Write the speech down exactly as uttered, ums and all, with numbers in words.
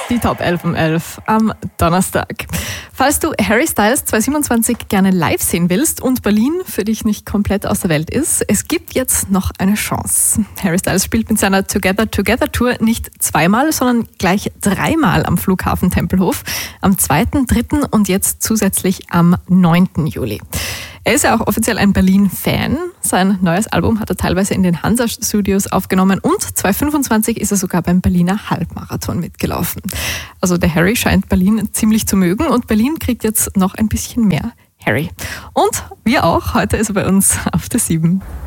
Die Top elf um elf am Donnerstag. Falls du Harry Styles zwanzig siebenundzwanzig gerne live sehen willst und Berlin für dich nicht komplett aus der Welt ist, es gibt jetzt noch eine Chance. Harry Styles spielt mit seiner Together Together Tour nicht zweimal, sondern gleich dreimal am Flughafen Tempelhof. Am zweiten, dritten und jetzt zusätzlich am neunten Juli. Er ist ja auch offiziell ein Berlin-Fan. Sein neues Album hat er teilweise in den Hansa-Studios aufgenommen und zwanzig fünfundzwanzig ist er sogar beim Berliner Halbmarathon mitgelaufen. Also der Harry scheint Berlin ziemlich zu mögen und Berlin kriegt jetzt noch ein bisschen mehr Harry. Und wir auch. Heute ist er bei uns auf der sieben.